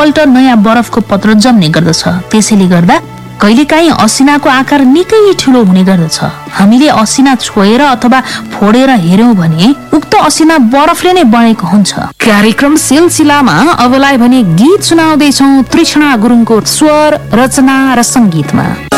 पल्ट नयाँ बरफको पत्र जम्ने गर्दछ। त्यसैले गर्दा कहिलेकाहीँ असिनाको आकार निकै ठुलो हुने गर्दछ। हामीले असिना छोएर अथवा फोडेर हेर्यौं भने उक्त असिना बरफले नै बनेको हुन्छ। कार्यक्रम सिलसिलामा अबलाई भने गीत सुनाउँदैछौ तृष्णा गुरुङको स्वर, रचना र संगीतमा।